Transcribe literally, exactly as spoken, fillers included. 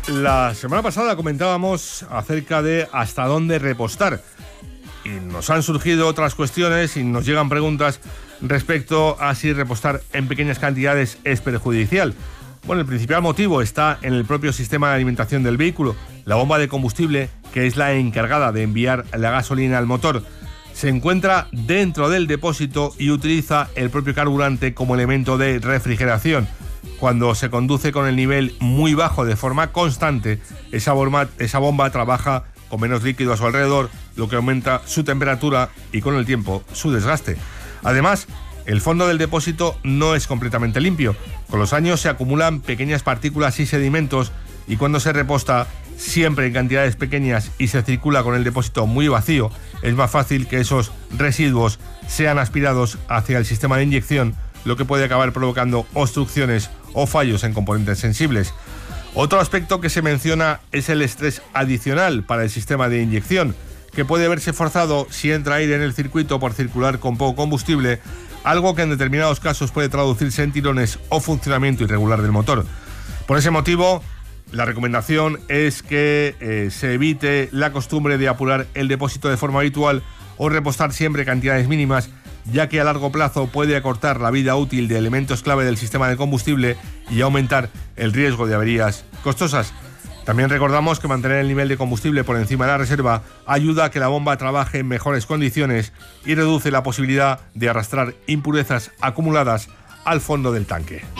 La semana pasada comentábamos acerca de hasta dónde repostar y nos han surgido otras cuestiones y nos llegan preguntas respecto a si repostar en pequeñas cantidades es perjudicial. Bueno, el principal motivo está en el propio sistema de alimentación del vehículo. La bomba de combustible, que es la encargada de enviar la gasolina al motor, se encuentra dentro del depósito y utiliza el propio carburante como elemento de refrigeración. Cuando se conduce con el nivel muy bajo de forma constante, esa bomba, esa bomba trabaja con menos líquido a su alrededor, lo que aumenta su temperatura y con el tiempo su desgaste. Además, el fondo del depósito no es completamente limpio. Con los años se acumulan pequeñas partículas y sedimentos y cuando se reposta siempre en cantidades pequeñas y se circula con el depósito muy vacío, es más fácil que esos residuos sean aspirados hacia el sistema de inyección, lo que puede acabar provocando obstrucciones o fallos en componentes sensibles. Otro aspecto que se menciona es el estrés adicional para el sistema de inyección, que puede verse forzado si entra aire en el circuito por circular con poco combustible, algo que en determinados casos puede traducirse en tirones o funcionamiento irregular del motor. Por ese motivo, la recomendación es que eh, se evite la costumbre de apurar el depósito de forma habitual o repostar siempre cantidades mínimas, ya que a largo plazo puede acortar la vida útil de elementos clave del sistema de combustible y aumentar el riesgo de averías costosas. También recordamos que mantener el nivel de combustible por encima de la reserva ayuda a que la bomba trabaje en mejores condiciones y reduce la posibilidad de arrastrar impurezas acumuladas al fondo del tanque.